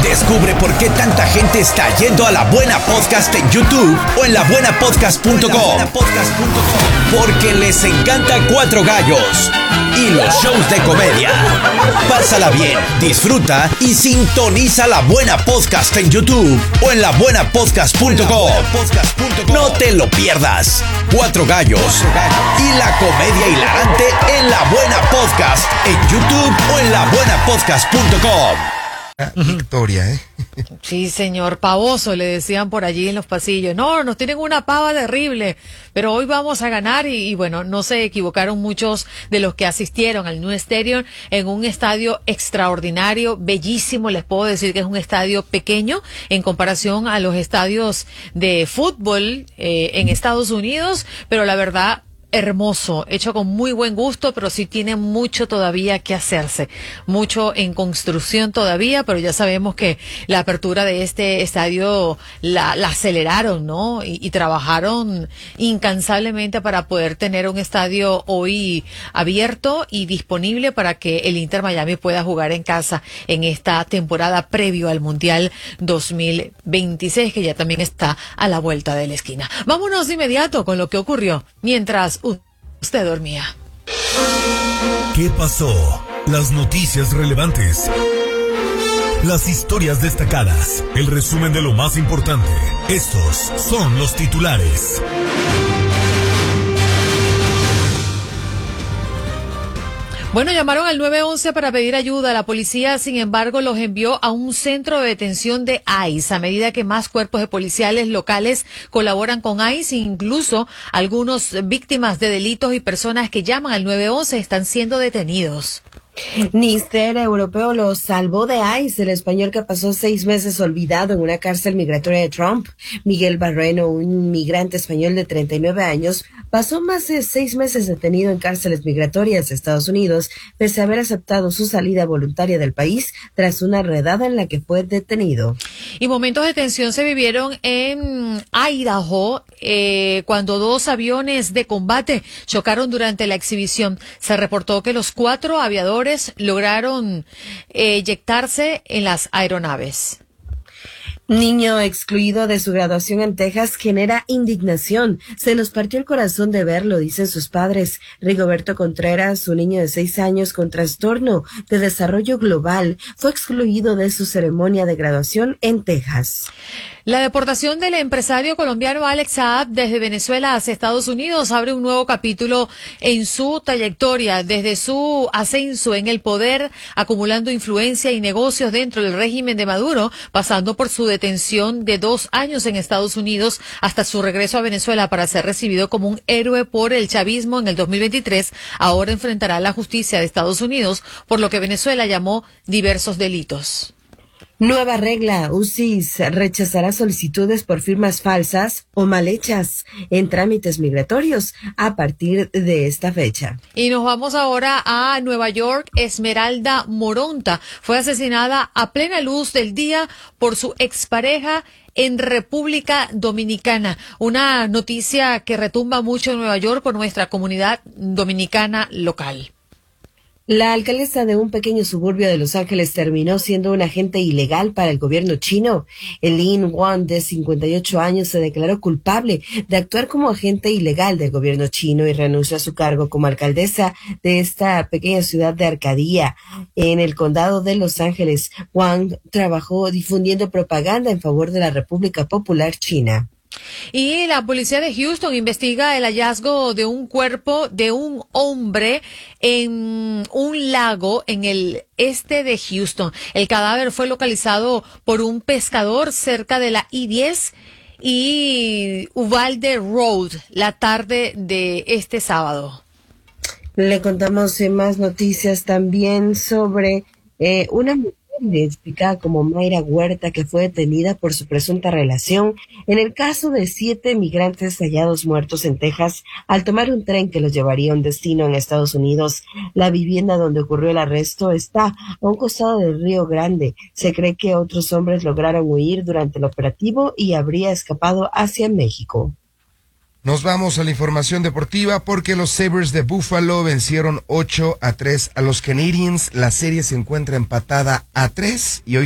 Descubre por qué tanta gente está yendo a La Buena Podcast en YouTube o en labuenapodcast.com. Porque les encanta Cuatro Gallos y los shows de comedia. Pásala bien, disfruta y sintoniza La Buena Podcast en YouTube o en labuenapodcast.com. No te lo pierdas. Cuatro Gallos y la comedia hilarante en La Buena Podcast en YouTube o en labuenapodcast.com. Victoria, ¿eh? Sí, señor, pavoso, le decían por allí en los pasillos. No, nos tienen una pava terrible, pero hoy vamos a ganar y bueno, no se equivocaron muchos de los que asistieron al New Stadium, en un estadio extraordinario, bellísimo. Les puedo decir que es un estadio pequeño en comparación a los estadios de fútbol en Estados Unidos, pero la verdad, hermoso, hecho con muy buen gusto, pero sí tiene mucho todavía que hacerse, mucho en construcción todavía, pero ya sabemos que la apertura de este estadio la aceleraron, ¿no? Y trabajaron incansablemente para poder tener un estadio hoy abierto y disponible para que el Inter Miami pueda jugar en casa en esta temporada previo al Mundial 2026, que ya también está a la vuelta de la esquina. Vámonos de inmediato con lo que ocurrió mientras usted dormía. ¿Qué pasó? Las noticias relevantes. Las historias destacadas. El resumen de lo más importante. Estos son los titulares. Bueno, llamaron al 911 para pedir ayuda. La policía, sin embargo, los envió a un centro de detención de ICE. A medida que más cuerpos de policiales locales colaboran con ICE, incluso algunos víctimas de delitos y personas que llaman al 911 están siendo detenidos. Minister Europeo lo salvó de ICE, el español que pasó 6 meses olvidado en una cárcel migratoria de Trump. Miguel Barreno, un migrante español de 39 años, pasó más de 6 meses detenido en cárceles migratorias de Estados Unidos, pese a haber aceptado su salida voluntaria del país tras una redada en la que fue detenido. Y momentos de tensión se vivieron en Idaho cuando 2 aviones de combate chocaron durante la exhibición. Se reportó que los 4 aviadores lograron eyectarse en las aeronaves. Niño excluido de su graduación en Texas genera indignación. Se nos partió el corazón de verlo, dicen sus padres. Rigoberto Contreras, un niño de 6 años con trastorno de desarrollo global, fue excluido de su ceremonia de graduación en Texas. La deportación del empresario colombiano Alex Saab desde Venezuela hacia Estados Unidos abre un nuevo capítulo en su trayectoria, desde su ascenso en el poder, acumulando influencia y negocios dentro del régimen de Maduro, pasando por su detención de 2 años en Estados Unidos hasta su regreso a Venezuela para ser recibido como un héroe por el chavismo en el 2023. Ahora enfrentará la justicia de Estados Unidos por lo que Venezuela llamó diversos delitos. Nueva regla, UCIS rechazará solicitudes por firmas falsas o mal hechas en trámites migratorios a partir de esta fecha. Y nos vamos ahora a Nueva York. Esmeralda Moronta fue asesinada a plena luz del día por su expareja en República Dominicana. Una noticia que retumba mucho en Nueva York por nuestra comunidad dominicana local. La alcaldesa de un pequeño suburbio de Los Ángeles terminó siendo un agente ilegal para el gobierno chino. Lin Wang, de 58 años, se declaró culpable de actuar como agente ilegal del gobierno chino y renunció a su cargo como alcaldesa de esta pequeña ciudad de Arcadia, en el condado de Los Ángeles. Wang trabajó difundiendo propaganda en favor de la República Popular China. Y la policía de Houston investiga el hallazgo de un cuerpo de un hombre en un lago en el este de Houston. El cadáver fue localizado por un pescador cerca de la I-10 y Uvalde Road la tarde de este sábado. Le contamos más noticias también sobre una mujer identificada como Mayra Huerta, que fue detenida por su presunta relación en el caso de 7 migrantes hallados muertos en Texas al tomar un tren que los llevaría a un destino en Estados Unidos. La vivienda donde ocurrió el arresto está a un costado del Río Grande. Se cree que otros hombres lograron huir durante el operativo y habría escapado hacia México. Nos vamos a la información deportiva porque los Sabres de Buffalo vencieron 8-3 a los Canadiens. La serie se encuentra empatada a 3 y hoy